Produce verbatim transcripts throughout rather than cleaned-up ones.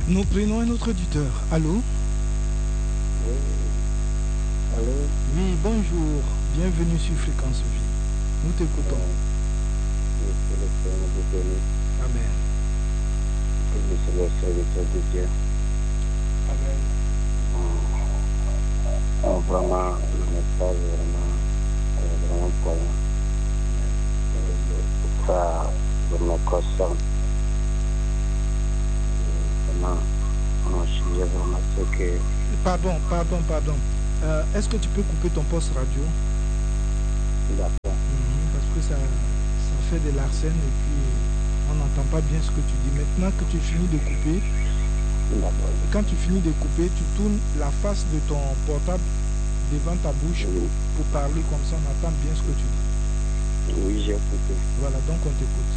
Nous prenons un autre auditeur. Allô? Oui. Allô? Oui, bonjour. Bienvenue sur Fréquence Vie. Nous t'écoutons. Oui, que le Seigneur vous bénisse. Amen. Que vous soyez le serviteur de Dieu. Amen. Oh, vraiment, le message est vraiment, est vraiment poignant. Ça me concerne. Vraiment, mon sujet vraiment c'est que... Pardon, pardon, pardon. Euh, Est-ce que tu peux couper ton poste radio? D'accord. Mhm, parce que ça, ça fait de l'arsène et puis on n'entend pas bien ce que tu dis. Maintenant que tu finis de couper, D'accord. quand tu finis de couper, tu tournes la face de ton portable devant ta bouche Oui. pour, pour parler, comme ça on entend bien ce que tu dis. Oui, j'ai écouté. Voilà, donc on t'écoute.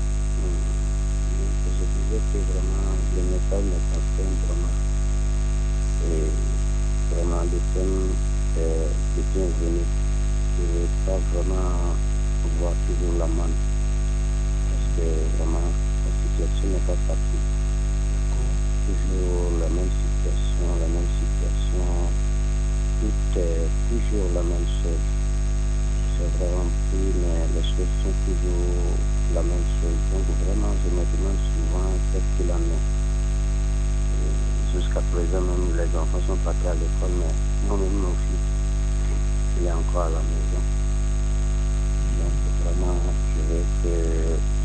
Je disais que vraiment, le message me concerne vraiment. Et vraiment, le thème est le bienvenu. Je ne veux pas vraiment voir toujours la manne. Parce que vraiment, la situation n'est pas facile. Toujours la même situation, la même situation. Tout est toujours la même chose. C'est vraiment plus, mais les choses sont toujours la même chose. Donc vraiment, je me demande souvent qu'est-ce qu'il en est. Jusqu'à présent, même les enfants sont partis à l'école, mais moi-même, mon fils, il est encore à la maison. Donc vraiment, je veux que